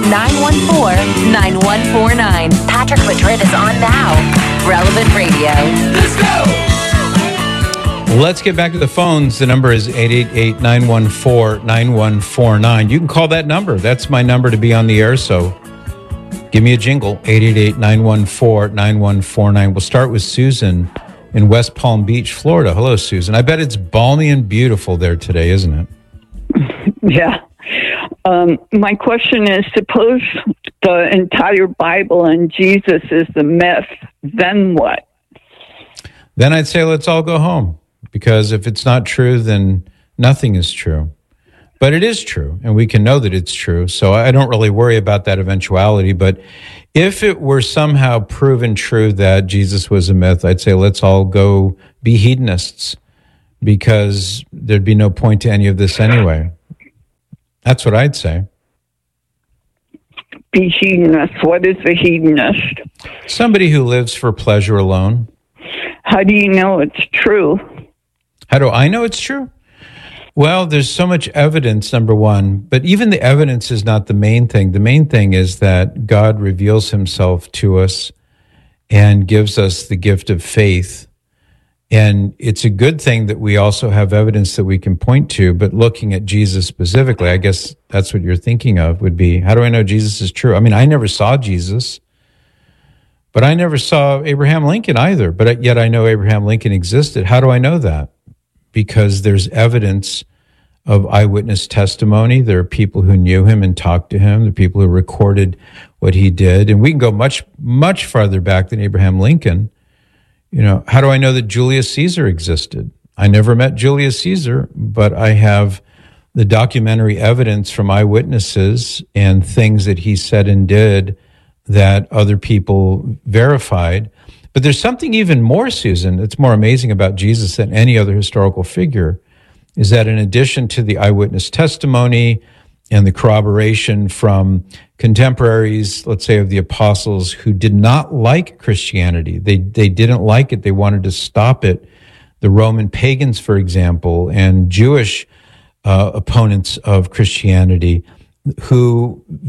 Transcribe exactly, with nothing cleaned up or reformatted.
nine one four, nine one four nine. Patrick Madrid is on now. Relevant Radio. Let's go! Let's get back to the phones. The number is eight eight eight, nine one four, nine one four nine. You can call that number. That's my number to be on the air, so give me a jingle, eight eight eight, nine one four, nine one four nine. We'll start with Susan in West Palm Beach, Florida. Hello, Susan. I bet it's balmy and beautiful there today, isn't it? Yeah. Um, my question is, suppose the entire Bible and Jesus is the myth, then what? Then I'd say let's all go home. Because if it's not true, then nothing is true. But it is true, and we can know that it's true. So I don't really worry about that eventuality. But if it were somehow proven true that Jesus was a myth, I'd say let's all go be hedonists, because there'd be no point to any of this anyway. That's what I'd say. Be hedonist. What is a hedonist? Somebody who lives for pleasure alone. How do you know it's true? How do I know it's true? Well, there's so much evidence, number one, but even the evidence is not the main thing. The main thing is that God reveals himself to us and gives us the gift of faith. And it's a good thing that we also have evidence that we can point to, but looking at Jesus specifically, I guess that's what you're thinking of, would be, how do I know Jesus is true? I mean, I never saw Jesus, but I never saw Abraham Lincoln either, but yet I know Abraham Lincoln existed. How do I know that? Because there's evidence of eyewitness testimony. There are people who knew him and talked to him. There are people who recorded what he did. And we can go much, much farther back than Abraham Lincoln. You know, how do I know that Julius Caesar existed? I never met Julius Caesar, but I have the documentary evidence from eyewitnesses and things that he said and did that other people verified. But there's something even more, Susan, that's more amazing about Jesus than any other historical figure, is that in addition to the eyewitness testimony and the corroboration from contemporaries, let's say of the apostles, who did not like Christianity, they they didn't like it, they wanted to stop it, the Roman pagans, for example, and Jewish uh, opponents of Christianity, who